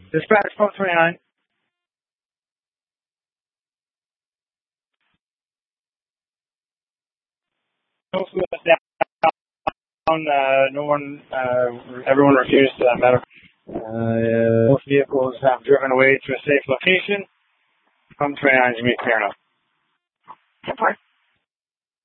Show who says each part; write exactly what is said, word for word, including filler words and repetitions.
Speaker 1: Dispatch twelve twenty-nine. No fluid down. Uh, no one. Uh, everyone refused uh, medical. Uh, both vehicles have driven away to a safe location. twelve twenty-nine, you may clear enough.
Speaker 2: Report.